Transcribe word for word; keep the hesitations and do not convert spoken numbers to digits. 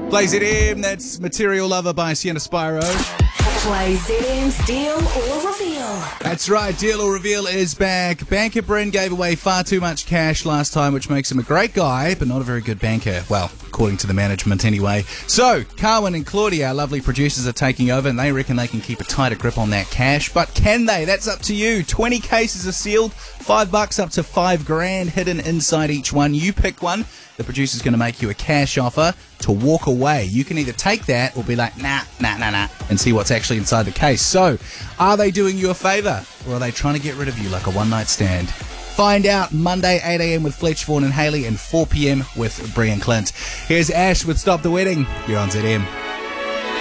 Play Z M, that's Material Lover by Sienna Spyro. Play Z M's Deal or Reveal. That's right, Deal or Reveal is back. Banker Bryn gave away far too much cash last time, which makes him a great guy, but not a very good banker. Well, according to the management anyway. So, Carwyn and Claudia, our lovely producers, are taking over, and they reckon they can keep a tighter grip on that cash. But can they? That's up to you. twenty cases are sealed, five bucks up to five grand hidden inside each one. You pick one. The producer's going to make you a cash offer to walk away. You can either take that or be like, nah, nah, nah, nah, and see what's actually inside the case. So, are they doing you a favour, or are they trying to get rid of you like a one-night stand? Find out Monday, eight a.m. with Fletch, Vaughan and Hayley, and four p.m. with Brian Clint. Here's Ash with Stop the Wedding. You're on Z M.